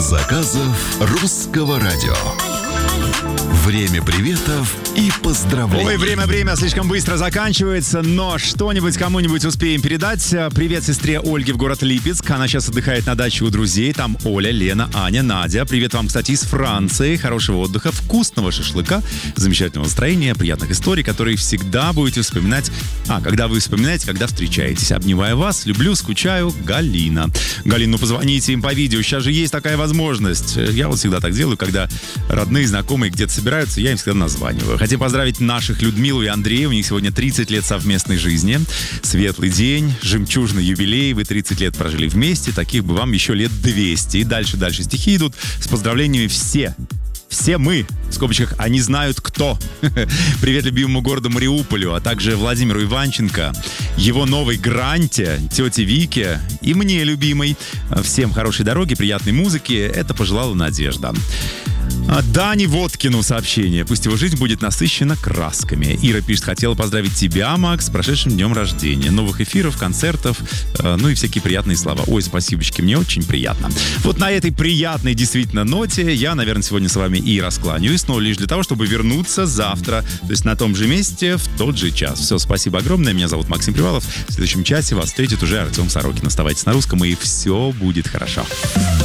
заказов Русского радио. Время приветов и поздравлений. Ой, время слишком быстро заканчивается, но что-нибудь кому-нибудь успеем передать. Привет сестре Ольге в город Липецк. Она сейчас отдыхает на даче у друзей. Там Оля, Лена, Аня, Надя. Привет вам, кстати, из Франции. Хорошего отдыха, вкусного шашлыка, замечательного настроения, приятных историй, которые всегда будете вспоминать. Когда вы вспоминаете, когда встречаетесь. Обнимаю вас, люблю, скучаю. Галина. Галина, ну позвоните им по видео. Сейчас же есть такая возможность. Я вот всегда так делаю, когда родные, знакомые где-то собираются, я им всегда названиваю. Хотим поздравить наших Людмилу и Андрея. У них сегодня 30 лет совместной жизни. Светлый день, жемчужный юбилей. Вы 30 лет прожили вместе. Таких бы вам еще лет 200. И дальше стихи идут с поздравлениями все мы, в скобочках, они знают кто. Привет любимому городу Мариуполю, а также Владимиру Иванченко, его новой Гранте, тете Вике и мне, любимой. Всем хорошей дороги, приятной музыки. Это пожелала Надежда. Дане Водкину сообщение. Пусть его жизнь будет насыщена красками. Ира пишет: хотела поздравить тебя, Макс, с прошедшим днем рождения. Новых эфиров, концертов, ну и всякие приятные слова. Ой, спасибочки, мне очень приятно. Вот на этой приятной действительно ноте я, наверное, сегодня с вами и раскланяюсь, но лишь для того, чтобы вернуться завтра. То есть на том же месте, в тот же час. Все, спасибо огромное. Меня зовут Максим Привалов. В следующем часе вас встретит уже Артем Сорокин. Оставайтесь на русском, и все будет хорошо.